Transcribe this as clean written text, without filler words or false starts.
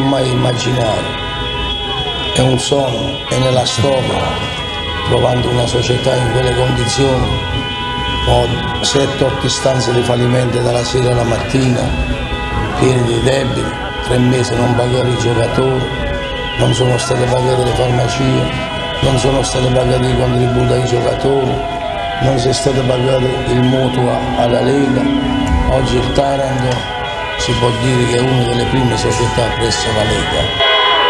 mai immaginare. È un sogno, è nella storia, trovando una società in quelle condizioni, ho 7-8 istanze di fallimento dalla sera alla mattina, pieni di debiti, 3 mesi non pagare i giocatori, non sono state pagate le farmacie, non sono state pagate i contributi ai giocatori, non si è stato pagato il mutuo alla Lega. Oggi il Taranto si può dire che è una delle prime società presso la Lega.